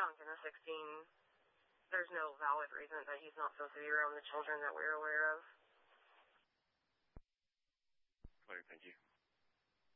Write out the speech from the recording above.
drunk and a 16, there's no valid reason that he's not supposed to be around the children that we're aware of. Clear, thank you.